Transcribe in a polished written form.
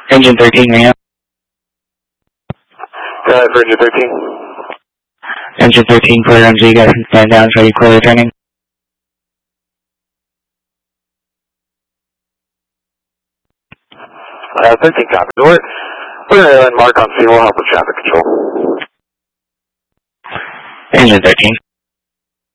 Engine 13, man. For Engine 13. Engine 13, clear MG, guys can stand down, show you clear turning. 13 copy. We're going to mark on scene. We'll help with traffic control. Engine 13.